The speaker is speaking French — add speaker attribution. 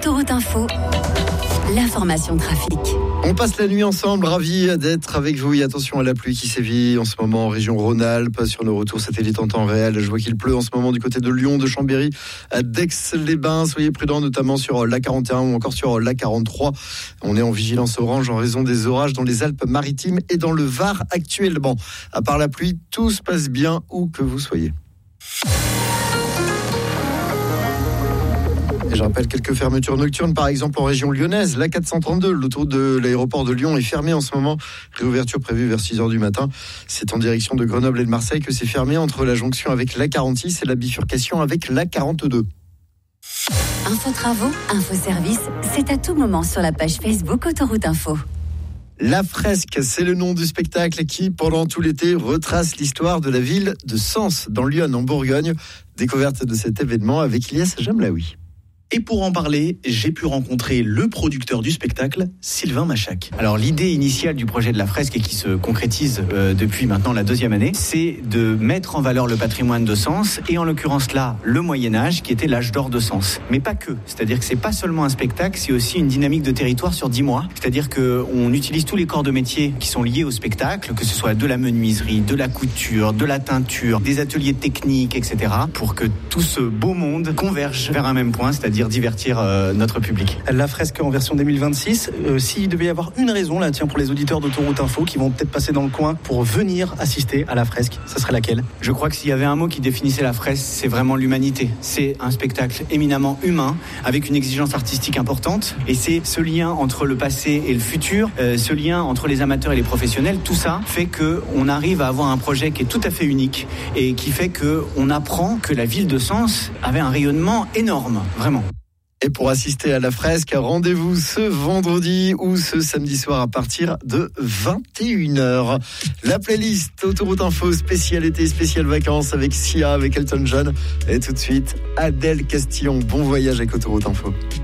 Speaker 1: Autoroute Info, l'information trafic.
Speaker 2: On passe la nuit ensemble, ravi d'être avec vous. Et attention à la pluie qui sévit en ce moment en région Rhône-Alpes. Sur nos retours satellites en temps réel, je vois qu'il pleut en ce moment du côté de Lyon, de Chambéry, à d'Aix-les-Bains. Soyez prudents, notamment sur l'A41 ou encore sur l'A43. On est en vigilance orange en raison des orages dans les Alpes-Maritimes et dans le Var actuellement. À part la pluie, tout se passe bien où que vous soyez. Et je rappelle quelques fermetures nocturnes, par exemple en région lyonnaise. L'A432, l'autoroute de l'aéroport de Lyon est fermée en ce moment. Réouverture prévue vers 6h du matin. C'est en direction de Grenoble et de Marseille que c'est fermé entre la jonction avec l'A46 et la bifurcation avec l'A42.
Speaker 1: Info travaux, info service, c'est à tout moment sur la page Facebook Autoroute Info.
Speaker 2: La Fresque, c'est le nom du spectacle qui, pendant tout l'été, retrace l'histoire de la ville de Sens, dans l'Yonne, en Bourgogne. Découverte de cet événement avec Ilyes Jamlaoui.
Speaker 3: Et pour en parler, j'ai pu rencontrer le producteur du spectacle, Sylvain Machac. Alors l'idée initiale du projet de la Fresque, et qui se concrétise depuis maintenant la 2e année, c'est de mettre en valeur le patrimoine de Sens, et en l'occurrence là, le Moyen-Âge, qui était l'âge d'or de Sens. Mais pas que, c'est-à-dire que c'est pas seulement un spectacle, c'est aussi une dynamique de territoire sur 10 mois. C'est-à-dire qu'on utilise tous les corps de métier qui sont liés au spectacle, que ce soit de la menuiserie, de la couture, de la teinture, des ateliers techniques, etc., pour que tout ce beau monde converge vers un même point, c'est-à-dire divertir notre public.
Speaker 4: La Fresque en version 2026, s'il devait y avoir une raison là, tiens, pour les auditeurs d'Autoroute Info qui vont peut-être passer dans le coin pour venir assister à la Fresque, ça serait laquelle ?
Speaker 3: Je crois que s'il y avait un mot qui définissait la Fresque, c'est vraiment l'humanité. C'est un spectacle éminemment humain, avec une exigence artistique importante, et c'est ce lien entre le passé et le futur, ce lien entre les amateurs et les professionnels, tout ça fait qu'on arrive à avoir un projet qui est tout à fait unique, et qui fait qu'on apprend que la ville de Sens avait un rayonnement énorme, vraiment.
Speaker 2: Et pour assister à la Fresque, rendez-vous ce vendredi ou ce samedi soir à partir de 21h. La playlist Autoroute Info spécial été, spécial vacances avec Sia, avec Elton John. Et tout de suite, Adèle Castillon. Bon voyage avec Autoroute Info.